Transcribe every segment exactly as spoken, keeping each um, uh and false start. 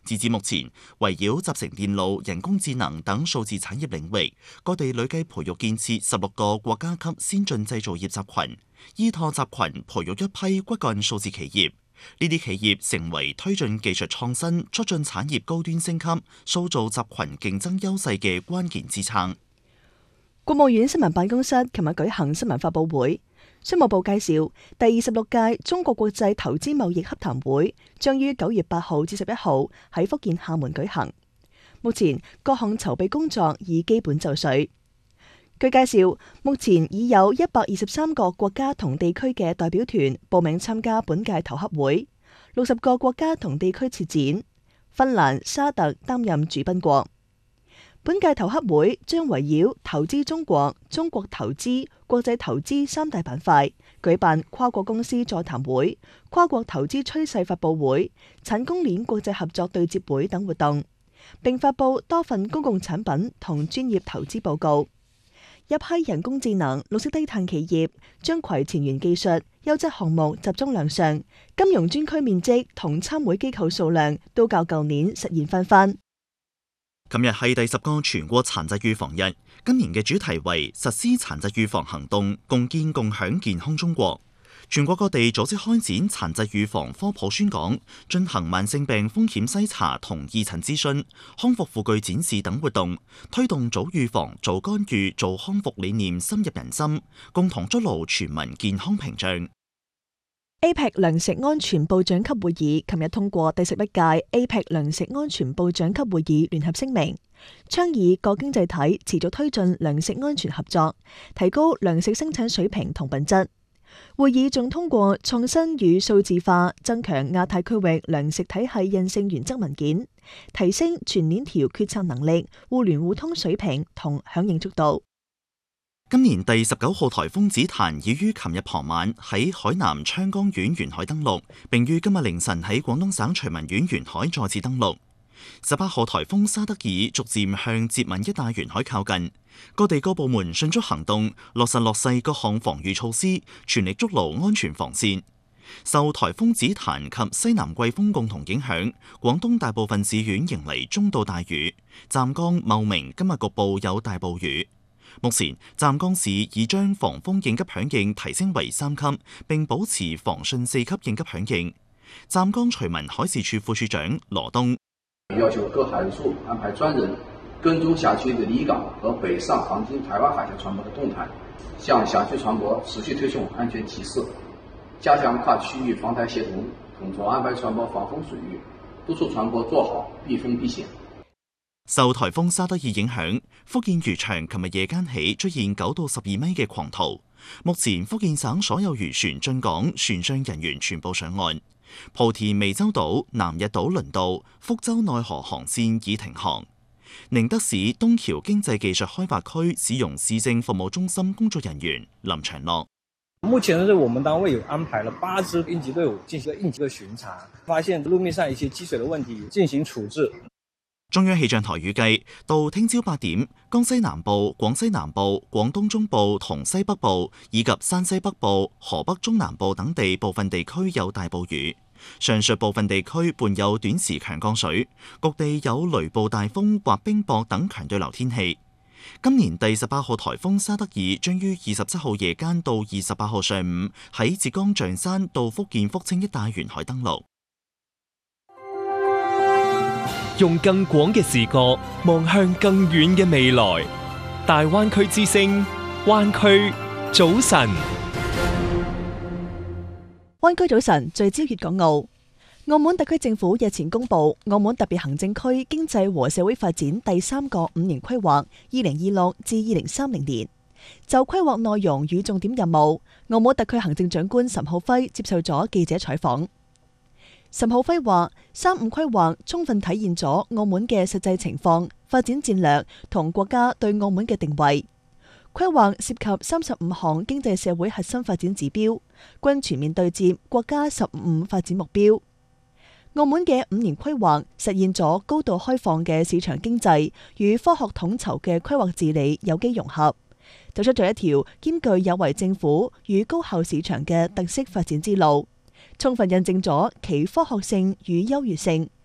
截至目前，圍繞集成電路、人工智能等數字產業領域，各地累計培育建設十六個國家級先進製造業集群，依託集群培育一批骨幹數字企業。呢啲企業成為推進技術創新、促進產業高端升級、塑造集群競爭優勢嘅關鍵支撐。 國務院新聞辦公室琴日舉行新聞發佈會，商務部介紹第二十六屆中國國際投資貿易洽談會將於九月八號至十一號喺福建廈門舉行。目前各項籌備工作已基本就緒。據介紹，目前已有一百二十三個國家同地區嘅代表團報名參加本屆投洽會，六十個國家同地區設展，芬蘭、沙特擔任主賓國。本屆投洽會將圍繞投資中國、中國投資、國際投資三大板塊，舉辦跨國公司座談會、跨國投資趨勢發佈會、產供鏈國際合作對接會等活動，並發佈多份公共產品同專業投資報告。一批人工智能、綠色低碳企業將攜前沿技術、優質項目集中亮相，金融專區面積同參會機構數量都較舊年實現翻番。 今日係第十個全國殘疾預防日，今年嘅主題為實施殘疾預防行動，共建共享健康中國。全國各地組織開展殘疾預防科普宣講，進行慢性病風險篩查同義診諮詢、康復輔具展示等活動，推動早預防、早干預、早康復理念深入人心，共同築牢全民健康屏障。 A P E C 糧食安全部長級會議琴日通過第十一屆 A P E C 糧食安全部長級會議聯合聲明，倡議各經濟體持續推進糧食安全合作，提高糧食生產水平同品質。會議仲通過創新與數字化，增強亞太區域糧食體系韌性原則文件，提升全鏈條決策能力、互聯互通水平同響應速度。 今年第十九號颱風紫檀已於琴日傍晚喺海南昌江縣沿海登陸，並於今日凌晨喺廣東省徐聞縣沿海再次登陸。十八號颱風沙德爾逐漸向接吻一帶沿海靠近，各地各部門迅速行動，落實落細各項防禦措施，全力築牢安全防線。受颱風紫檀及西南季風共同影響，廣東大部分市縣迎嚟中到大雨，湛江、茂名今日局部有大暴雨。目前湛江市已將防風應急響應提升為三級，並保持防汛四級應急響應。湛江徐聞海事處副處長羅東要求各海事處安排專人跟蹤轄區的離港和北上航經台灣海峽船舶的動態，向轄區船舶持續推送安全提示，加強跨區域防台協同，統籌安排船舶防風水域，督促船舶做好避風避險。 受颱風沙德爾影響，福建漁場琴日夜間起出現九到十二米嘅狂濤。目前福建省所有漁船進港船上人員全部上岸。莆田湄洲島、南日島輪渡、福州內河航線已停航。寧德市東橋經濟技術開發區市容市政服務中心工作人員林長樂： 目前是我們單位有安排了八支應急隊伍進行應急的巡查，發現路面上一些積水的問題進行處置。 中央氣象台預計，到聽朝八點，江西南部、廣西南部、廣東中部同西北部以及山西北部、河北中南部等地部分地區有大暴雨，上述部分地區伴有短時強降水，各地有雷暴大風或冰雹等強對流天氣。今年第十八號颱風沙德爾將於二十七號夜間到二十八號上午喺浙江象山到福建福清一帶沿海登陸。 用更廣嘅視角望向更遠嘅未來，大灣區之聲，灣區早晨。 灣區早晨聚焦粵港澳。澳門特區政府日前公布澳門特別行政區經濟和社會發展第三個五年規劃，二零二六至二零三零年。就規劃內容與重點任務，澳門特區行政長官岑浩輝接受咗記者採訪。岑浩輝話：三五規劃充分體現咗澳門嘅實際情況、發展戰略同國家對澳門嘅定位。規劃涉及三十五項經濟社會核心發展指標，均全面對接國家十五發展目標。澳門嘅五年規劃實現咗高度開放嘅市場經濟與科學統籌嘅規劃治理有機融合，走出咗一條兼具有為政府與高效市場嘅特色發展之路。充分印證咗其科學性與優越性，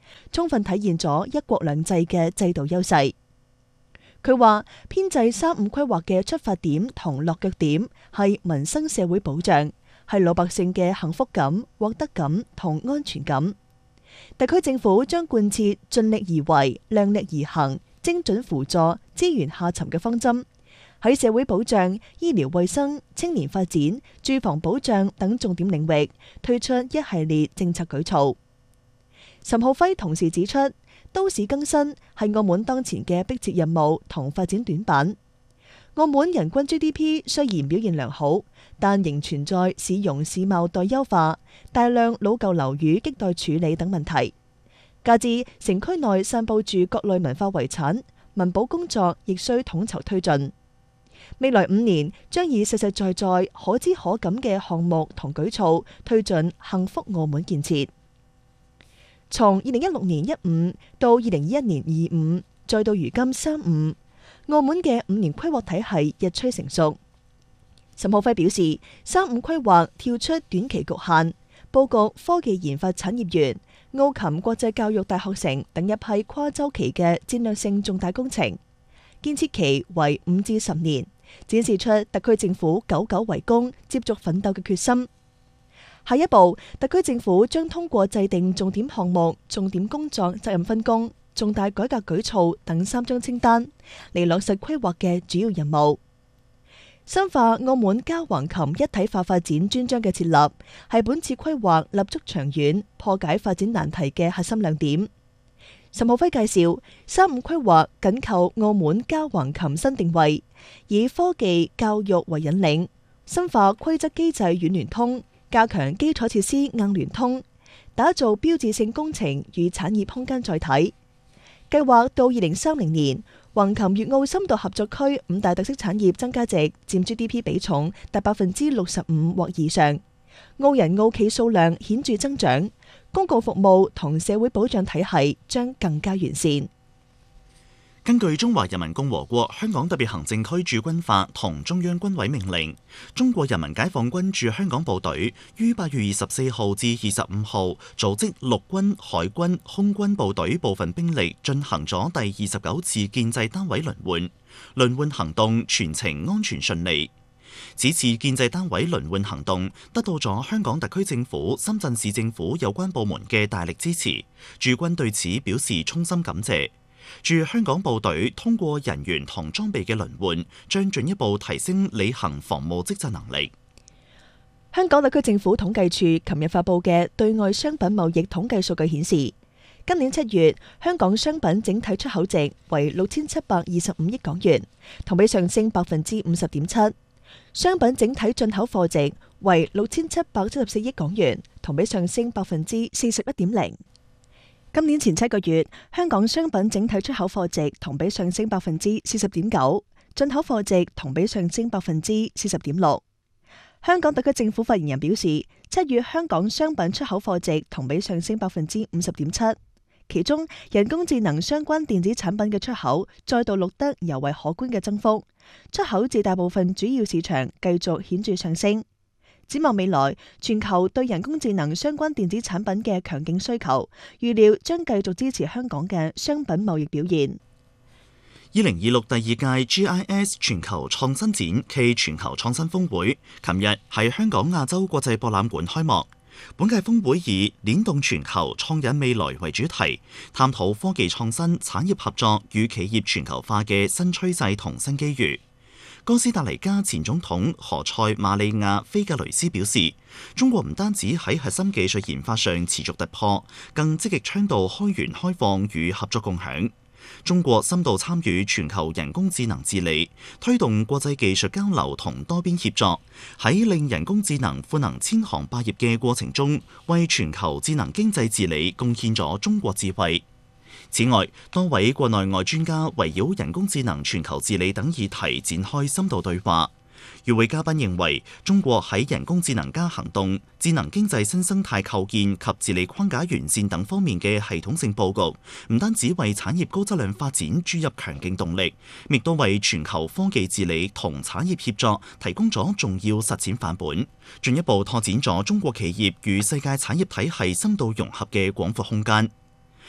充分體現咗一國兩制嘅制度優勢。佢話編制三五規劃嘅出發點同落腳點係民生社會保障，係老百姓嘅幸福感、獲得感同安全感。特區政府將貫徹盡力而為、量力而行、精準輔助、資源下沉嘅方針，喺社會保障、醫療衛生、青年發展、住房保障等重點領域推出一系列政策舉措。岑浩輝同時指出，都市更新係澳門當前嘅迫切任務同發展短板。澳門人均 G D P 雖然表現良好，但仍存在市容市貌待優化、大量老舊樓宇亟待處理等問題。加之城區內散佈住各類文化遺產，文保工作亦需統籌推進。未來五年將以實實在在、可知可感嘅項目同舉措推進幸福澳門建設。從二零一六年一五到二零二一年二五，再到如今三五，澳門嘅五年規劃體系日趨成熟。岑浩輝表示，三五規劃跳出短期局限，佈局科技研發產業園、澳琴國際教育大學城等一批跨周期嘅戰略性重大工程，建設期為五至十年，展示出特區政府久久為功、接續奮鬥嘅決心。下一步，特區政府將通過制定重點項目、重點工作責任分工、重大改革舉措等三張清單，嚟落實規劃嘅主要任務。深化澳門嘉橫琴一體化發展專章嘅設立，係本次規劃立足長遠、破解發展難題嘅核心亮點。岑浩輝介紹，三五規劃緊扣澳門嘉橫琴新定位，以科技教育為引領，深化規則機制軟聯通，加強基礎設施硬聯通，打造標誌性工程與產業空間載體。計劃到二零三零年，橫琴粵澳深度合作區五大特色產業增加值佔 G D P 比重達百分之六十五或以上，澳人澳企數量顯著增長，公共服務同社會保障體系將更加完善。 根據《中華人民共和國香港特別行政區駐軍法》同中央軍委命令，中國人民解放軍駐香港部隊於八月二十四號至二十五號組織陸軍、海軍、空軍部隊部分兵力進行咗第二十九次建制單位輪換，輪換行動全程安全順利。此次建制單位輪換行動得到咗香港特區政府、深圳市政府有關部門嘅大力支持，駐軍對此表示衷心感謝。駐香港部隊通過人員同裝備嘅輪換，將進一步提升履行防務職責能力。 香港特區政府統計處琴日發布嘅對外商品貿易統計數據顯示，今年七月香港商品整體出口值為六千七百二十五億港元，同比上升百分之五十點七；商品整體進口貨值為六千七百七十四億港元，同比上升百分之四十一點零。今年前七個月，香港商品整體出口貨值同比上升百分之四十點九，進口貨值同比上升百分之四十點六。香港特區政府發言人表示，七月香港商品出口貨值同比上升百分之五十點七，其中人工智能相關電子產品嘅出口再度錄得尤為可觀嘅增幅，出口至大部分主要市場繼續顯著上升。展望未來，全球對人工智能相關電子產品嘅強勁需求，預料將繼續支持香港嘅商品貿易表現。 二零二六第二屆 G I S 全球創新展暨全球創新峰會，琴日喺香港亞洲國際博覽館開幕。本屆峰會以聯動全球創引未來為主題，探討科技創新、產業合作與企業全球化嘅新趨勢同新機遇。哥斯達黎加前總統何塞馬利亞菲格雷斯表示，中國唔單止喺核心技術研發上持續突破，更積極倡導開源開放與合作共享。中國深度參與全球人工智能治理，推動國際技術交流同多邊協作，喺令人工智能賦能千行百業嘅過程中，為全球智能經濟治理貢獻咗中國智慧。此外，多位國內外專家圍繞人工智能全球治理等議題展開深度對話。與會嘉賓認為，中國喺人工智能加行動、智能經濟新生態構建及治理框架完善等方面嘅系統性佈局，唔單止為產業高質量發展注入強勁動力，亦都為全球科技治理同產業協作提供咗重要實踐範本，進一步拓展咗中國企業與世界產業體系深度融合嘅廣闊空間。